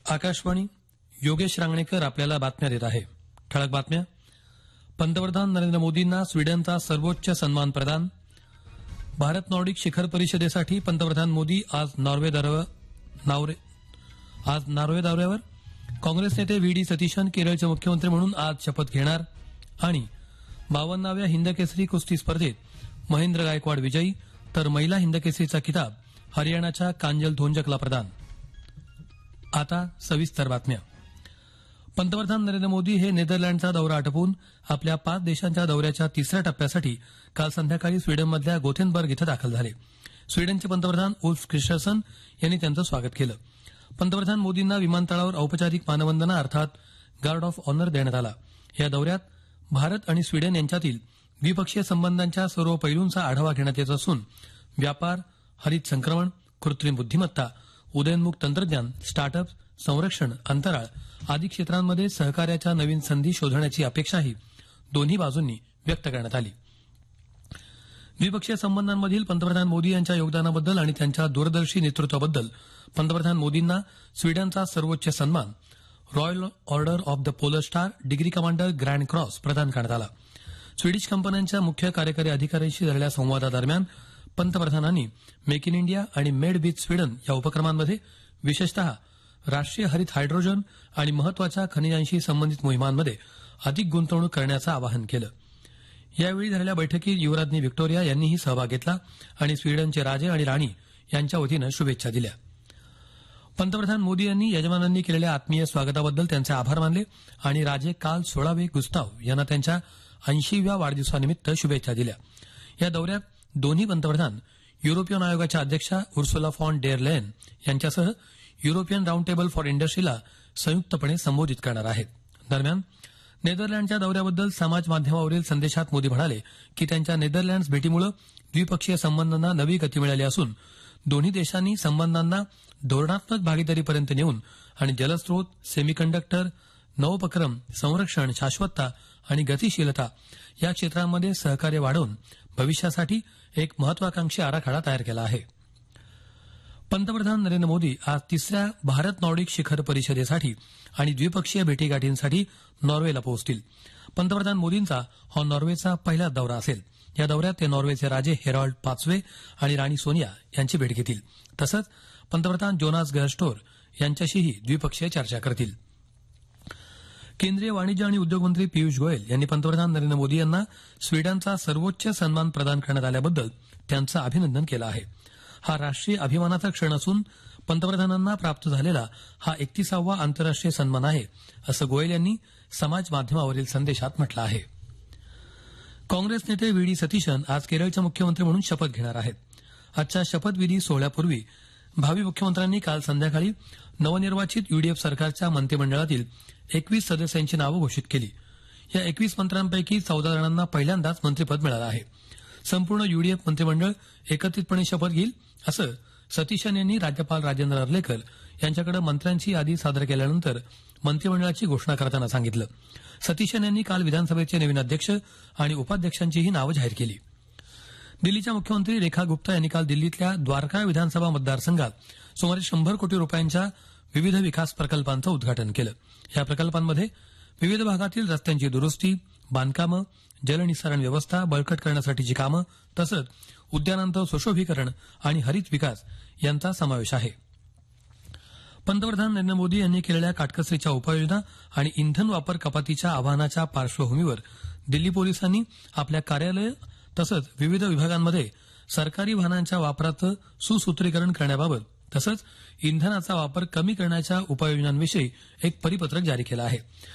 आकाशवाणी योगेश रांगणेकर आपल्याला बातम्या देत आहे. ठळक बातम्या. पंतप्रधान नरेंद्र मोदींना स्वीडनचा सर्वोच्च सन्मान प्रदान. भारत नॉर्डिक शिखर परिषदेसाठी पंतप्रधान मोदी आज नॉर्वे दौऱ्यावर. काँग्रेस नेते व्ही डी सतीशन केरळचे मुख्यमंत्री म्हणून आज शपथ घेणार. आणि 52व्या हिंदकेसरी कुस्ती स्पर्धेत महेंद्र गायकवाड विजयी, तर महिला हिंदकेसरीचा किताब हरियाणाच्या कांजल धोंजकला प्रदान. आता सविस्तर बातम्या. पंतप्रधान नरेंद्र मोदी हे नेदरलँडचा दौरा आटोपून आपल्या 5 देशांच्या दौऱ्याच्या तिसऱ्या टप्प्यासाठी काल संध्याकाळी स्वीडनमधल्या गोथेनबर्ग इथं दाखल झाले. स्वीडनचे पंतप्रधान उल्फ क्रिस्टरसन यांनी त्यांचं स्वागत केलं. पंतप्रधान मोदींना विमानतळावर औपचारिक मानवंदना अर्थात गार्ड ऑफ ऑनर देण्यात आला. या दौऱ्यात भारत आणि स्वीडन यांच्यातील द्विपक्षीय संबंधांच्या सर्व पैलूंचा आढावा घेण्यात येत असून व्यापार, हरित संक्रमण, कृत्रिम बुद्धिमत्ता, उदयोन्मुख तंत्रज्ञान, स्टार्टअप्स, संरक्षण, अंतराळ आदी क्षेत्रांमध्ये सहकार्याच्या नवीन संधी शोधण्याची अपेक्षाही दोन्ही बाजूंनी व्यक्त करण्यात आली. द्विपक्षीय संबंधांमधील पंतप्रधान मोदी यांच्या योगदानाबद्दल आणि त्यांच्या दूरदर्शी नेतृत्वाबद्दल पंतप्रधान मोदींना स्वीडनचा सर्वोच्च सन्मान royal order of the polar star degree commander grand cross प्रदान करण्यात आला. स्वीडिश कंपन्यांच्या मुख्य कार्यकारी अधिकाऱ्यांशी झालेल्या संवादादरम्यान पंतप्रधानांनी मेक इन इंडिया आणि मेड विथ स्वीडन या उपक्रमांमध्ये विशेषतः राष्ट्रीय हरित हायड्रोजन आणि महत्वाच्या खनिजांशी संबंधित मोहिमांमध्ये अधिक गुंतवणूक करण्याचं आवाहन केलं. यावेळी झालेल्या बैठकीत युवराज्ञी व्हिक्टोरिया यांनीही सहभाग घेतला आणि स्वीडनचे राजे आणि राणी यांच्या वतीनं शुभेच्छा दिल्या. पंतप्रधान मोदी यांनी यजमानांनी केलेल्या आत्मीय स्वागताबद्दल त्यांचे आभार मानले आणि राजे कार्ल 16 गुस्ताव यांना त्यांच्या 80व्या वाढदिवसानिमित्त शुभेच्छा दिल्या. या दौऱ्यात दोन्ही पंतप्रधान युरोपियन आयोगाच्या अध्यक्षा उर्सुला फॉन डेर लेयन यांच्यासह युरोपियन राऊंड टेबल फॉर इंडस्ट्रीला संयुक्तपणे संबोधित करणार आहेत. दरम्यान नेदरलँडच्या दौऱ्याबद्दल समाज माध्यमावरील संदेशात मोदी म्हणाले की त्यांच्या नेदरलँड्स भेटीमुळे द्विपक्षीय संबंधांना नवी गती मिळाली असून दोन्ही देशांनी संबंधांना धोरणात्मक भागीदारीपर्यंत नेऊन आणि जलस्रोत, सेमीकंडक्टर, नवोपक्रम, संरक्षण, शाश्वतता आणि गतिशीलता या क्षेत्रांमध्ये सहकार्य वाढवून भविष्यासाठी एक महत्वाकांक्षी आराखडा तयार केला आहे. पंतप्रधान नरेंद्र मोदी आज तिसऱ्या भारत नॉर्डिक शिखर परिषदेसाठी आणि द्विपक्षीय भेटीगाठींसाठी नॉर्वेला पोहोचतील. पंतप्रधान मोदींचा हा नॉर्वेचा पहिला दौरा असेल. या दौऱ्यात ते नॉर्वेचे राजे हेरॉल्ड 5वे आणि राणी सोनिया यांची भेट घेतील. तसंच पंतप्रधान जोनास गहर स्टोर यांच्याशीही द्विपक्षीय चर्चा करतील. केंद्रीय वाणिज्य आणि उद्योग मंत्री पियुष गोयल यांनी पंतप्रधान नरेंद्र मोदी यांना स्वीडनचा सर्वोच्च सन्मान प्रदान करण्यात आल्याबद्दल त्यांचं अभिनंदन केलं आहे. हा राष्ट्रीय अभिमानाचा क्षण असून पंतप्रधानांना प्राप्त झालेला हा 31वा आंतरराष्ट्रीय सन्मान आहे, असं गोयल यांनी समाज माध्यमावरील संदेशात म्हटलं आहे. काँग्रेस नेते व्ही डी सतीशन आज केरळचे मुख्यमंत्री म्हणून शपथ घेणार आहेत. आजच्या शपथविधी सोहळ्यापूर्वी भावी मुख्यमंत्र्यांनी काल संध्याकाळी नवनिर्वाचित यूडीएफ सरकारच्या मंत्रिमंडळातील 21 सदस्यांची नावं घोषित केली. या 21 मंत्र्यांपैकी 14 जणांना पहिल्यांदाच मंत्रिपद मिळालं आहे. संपूर्ण यूडीएफ मंत्रिमंडळ एकत्रितपणे शपथ घेईल असं सतीशन यांनी राज्यपाल राजेंद्र अर्लेकर यांच्याकडे मंत्र्यांची यादी सादर केल्यानंतर मंत्रिमंडळाची घोषणा करताना सांगितलं. सतीशन यांनी काल विधानसभेचे नवीन अध्यक्ष आणि उपाध्यक्षांचीही नावं जाहीर केली. दिल्लीच्या मुख्यमंत्री रेखा गुप्ता यांनी काल दिल्लीतल्या द्वारका विधानसभा मतदारसंघात सुमारे 100 कोटी रुपयांच्या विविध विकास प्रकल्पांचं उद्घाटन केलं. या प्रकल्पांमध्ये विविध भागातील रस्त्यांची दुरुस्ती, बांधकामं, जलनिस्सारण व्यवस्था बळकट करण्यासाठीची कामं तसंच उद्यानांचं सुशोभीकरण आणि हरित विकास यांचा समावेश आहे. पंतप्रधान नरेंद्र मोदी यांनी केलेल्या काटकसरीच्या उपाययोजना आणि इंधन वापर कपातीच्या आवाहनाच्या पार्श्वभूमीवर दिल्ली पोलिसांनी आपल्या कार्यालय तसंच विविध विभागांमध्ये सरकारी वाहनांच्या वापराचं सुसूत्रीकरण करण्याबाबत तसंच इंधनाचा वापर कमी करण्याच्या उपाययोजनांविषयी एक परिपत्रक जारी केलं आहे.